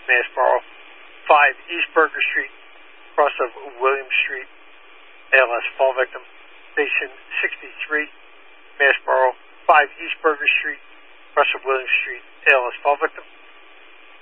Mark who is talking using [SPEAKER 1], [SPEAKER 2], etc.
[SPEAKER 1] Massboro. 5 East Burger Street, cross of William Street, ALS fall victim. Station 63, Massboro. 5 East Burger Street, cross of William Street, ALS fall victim.